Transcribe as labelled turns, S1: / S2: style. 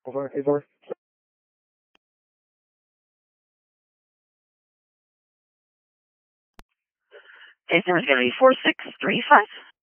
S1: Over. Over.
S2: Okay, so it's going to be 4635.